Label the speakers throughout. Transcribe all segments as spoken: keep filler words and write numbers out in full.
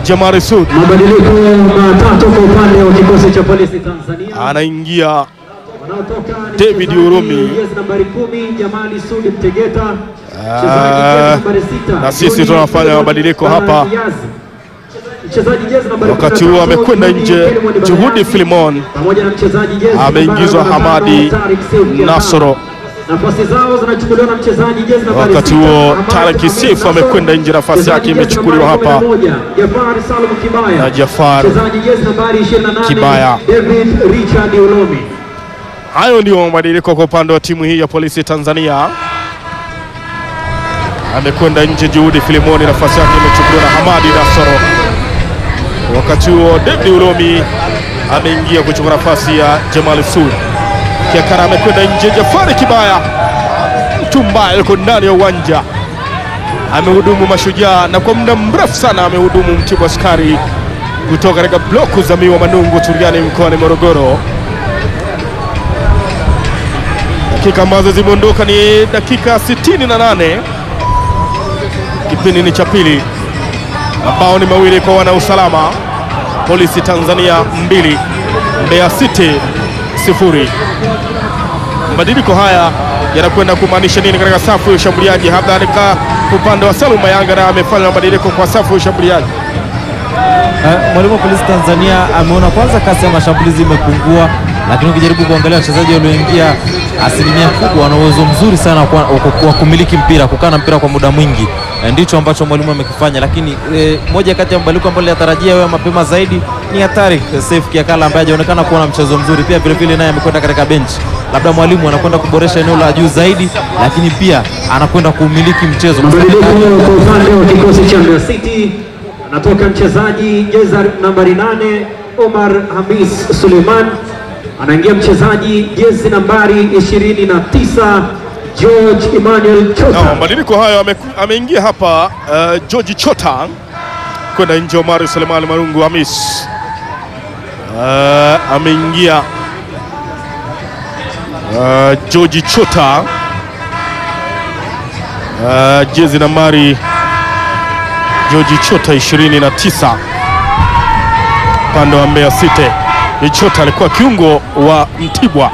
Speaker 1: Jamal Sud.
Speaker 2: Mabadiliko matatu kwa upande wa kikosi cha polisi Tanzania.
Speaker 1: Anaingia David Uromi.
Speaker 2: Jezi nambari kumi Jamal Sud Mtegeta.
Speaker 1: Na sisi tunafanya mabadiliko hapa. Wakati huo amekwenda nje Juhudi Filimon, ameingizwa Hamadi Nasoro.
Speaker 2: Nafasi zao zinachukuliwa na mchezaji jezi nambari
Speaker 1: Wakati huo Tarek Seif amekwenda nje, nafasi yake imechukuliwa hapa
Speaker 2: Jafar Salum Kibaya.
Speaker 1: na Jafar
Speaker 2: Mchezaji jezi nambari ishirini na nane
Speaker 1: Kibaya.
Speaker 2: David Richard Ulomi.
Speaker 1: Hayo ndio mabadiliko kwa upande wa timu hii ya polisi Tanzania. Amekwenda nje Juhudi Filimon, nafasi yake imechukuliwa na Hamadi Nasoro. Wakati huo David Ulomi ameingia kuchukua nafasi ya Jamal Sud. Kiakara amekwenda nje. Jafari Kibaya, mtu mbaya yuko ndani ya uwanja, amehudumu Mashujaa na kwa muda mrefu sana amehudumu Mtibwa Askari kutoka katika bloku za Miwa Manungu Turiani mkoani Morogoro. Dakika ambazo zimeondoka ni dakika sitini na nane. Kipindi ni cha pili, ambao ni mawili kwa wana usalama. Polisi Tanzania mbili, Mbeya City sifuri. Mabadiliko haya yanakwenda kumaanisha nini katika safu ya ushambuliaji? Hadhalika upande wa Salum Mayanga na amefanya mabadiliko kwa safu ya ushambuliaji.
Speaker 3: Uh, mwalimu wa polisi Tanzania ameona kwanza kasi ya mashambulizi imepungua, lakini ukijaribu kuangalia wachezaji walioingia asilimia kubwa wana uwezo mzuri sana wa kumiliki mpira, kukaa na mpira kwa muda mwingi. Ndicho ambacho mwalimu amekifanya, lakini e, moja kati ya mabadiliko ambayo nilitarajia wewe mapema zaidi ni ya Tarek Seif Kiakala ambaye hajaonekana kuwa na mchezo mzuri. Pia vile vile naye amekwenda katika bench. Labda mwalimu anakwenda kuboresha eneo la juu zaidi, lakini pia anakwenda kumiliki mchezo.
Speaker 2: Mabadiliko kwa upande wa kikosi cha Mbeya City, anatoka mchezaji jezi nambari nane Omar Hamis Suleiman, anaingia mchezaji jezi nambari ishirini na tisa George Emmanuel Chota.
Speaker 1: No, mabadiliko hayo ame, ameingia hapa uh, George Chota kwenda nje. Omar Suleiman Marungu Hamis uh, ameingia uh, George Chota uh, jezi nambari George Chota ishirini na tisa upande wa Mbeya City. Chota alikuwa kiungo wa Mtibwa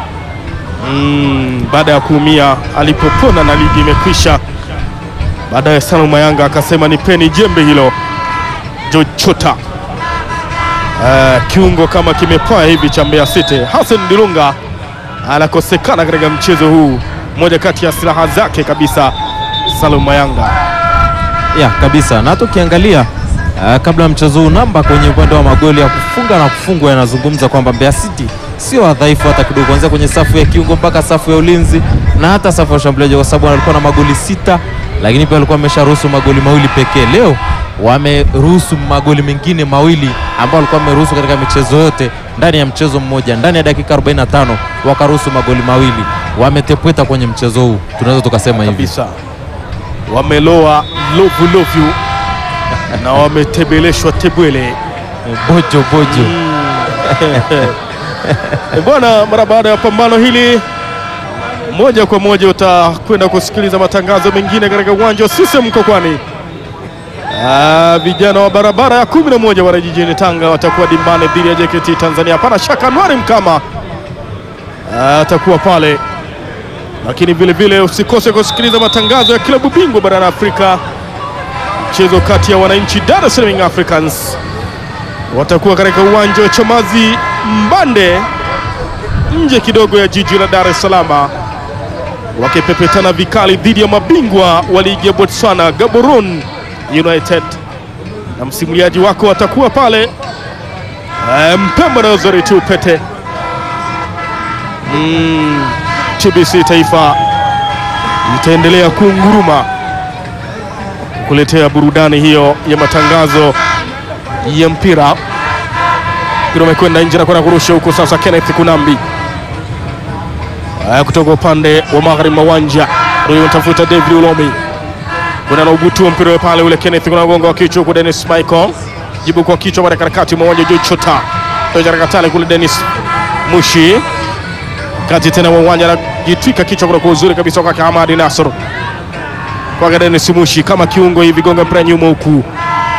Speaker 1: mm, baada ya kuumia alipopona na ligi imekwisha. Baada ya Salum Mayanga akasema nipeni jembe hilo. George Chota uh, kiungo kama kimepoa hivi cha Mbeya City. Hassan Dilunga anakosekana katika mchezo huu, moja kati ya silaha zake kabisa Salum Mayanga.
Speaker 3: Ya kabisa, na hata ukiangalia uh, kabla mchezo huu namba kwenye upande wa magoli ya kufunga na kufungwa yanazungumza kwamba Mbeya City sio wadhaifu hata kidogo, kuanzia kwenye safu ya kiungo mpaka safu ya ulinzi na hata safu ya ushambuliaji, kwa sababu walikuwa na magoli sita, lakini pia walikuwa wamesharuhusu magoli mawili pekee. Leo wameruhusu magoli mengine mawili ambao walikuwa wameruhusu katika michezo yote ndani ya mchezo mmoja. Ndani ya dakika arobaini na tano wakaruhusu magoli mawili. Wametepweta kwenye mchezo huu, tunaweza tukasema hivi
Speaker 1: kabisa. Wameloa lovu lovu na wametebeleshwa tebwele
Speaker 3: bojo bojo.
Speaker 1: E bwana, mara baada ya pambano hili moja kwa moja utakwenda kusikiliza matangazo mengine katika uwanja wa Sisem Mkokwani. Ah, vijana wa barabara ya kumi na moja wa jijini Tanga watakuwa dimbani dhidi ya J K T Tanzania. Hapana shaka Nwari Mkama atakuwa pale, lakini vile vile usikose kusikiliza matangazo ya klabu bingwa barani Afrika. Mchezo kati ya wananchi Dar es Salaam Africans watakuwa katika uwanja wa Chamazi Mbande nje kidogo ya jiji la Dar es Salaam, wakipepetana vikali dhidi ya mabingwa wa ligi ya Botswana Gaborone United, na msimuliaji wako watakuwa pale Mpemba na Zori Tupete. mm, T B C Taifa itaendelea kunguruma kuletea burudani hiyo ya matangazo ya mpira. Mpira umekwenda nje na kwenda kurusha huko sasa. Kenneth Kunambi uh, kutoka upande wa magharibi mawanja, huyo mtafuta David Ulomi, kuna na ubutu mpira pale ule. Kenneth kuna gongo wa kichwa kwa Dennis Michael, jibu kwa kichwa mara katikati mawanja. George Chota toja katale kule. Dennis Mushi kati tena uwanja anajitwika kichwa kwa uzuri kabisa kwa Hamadi Nasoro, kwa Dennis Mushi kama kiungo hivi, gonga mpira nyuma huku